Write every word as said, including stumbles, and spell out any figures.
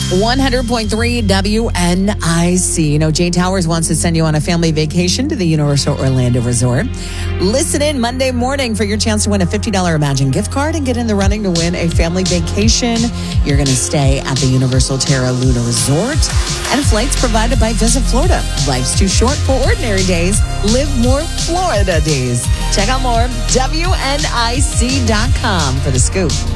one hundred point three W N I C. You know, Jay Towers wants to send you on a family vacation to the Universal Orlando Resort. Listen in Monday morning for your chance to win a fifty dollars Imagine gift card and get in the running to win a family vacation. You're going to stay at the Universal Terra Luna Resort and flights provided by Visit Florida. Life's too short for ordinary days. Live more Florida days. Check out more W N I C dot com for the scoop.